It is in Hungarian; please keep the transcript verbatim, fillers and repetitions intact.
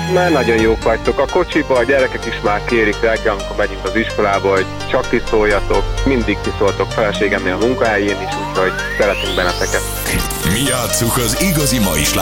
Mert nagyon jók vagytok. A kocsiba a gyerekek is már kérik reggel, amikor megyünk az iskolába, hogy csak ti szóljatok. Mindig ti szóltok feleségemnél a munkahelyén is, úgyhogy szeretünk benneteket. Mi játsszuk az igazi ma is